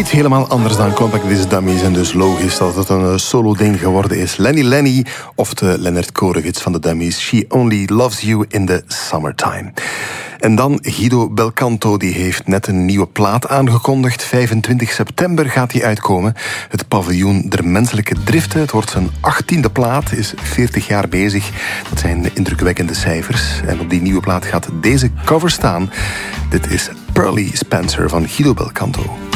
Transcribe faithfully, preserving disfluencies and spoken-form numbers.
Iets helemaal anders dan Compact Disc Dummies en dus logisch dat het een solo-ding geworden is. Lenny Lenny of de Leonard Korevits van de Dummies. She Only Loves You in the Summertime. En dan Guido Belcanto, die heeft net een nieuwe plaat aangekondigd. vijfentwintig september gaat die uitkomen. Het paviljoen der menselijke driften. Het wordt zijn achttiende plaat, is veertig jaar bezig. Dat zijn indrukwekkende cijfers. En op die nieuwe plaat gaat deze cover staan. Dit is Pearly Spencer van Guido Belcanto.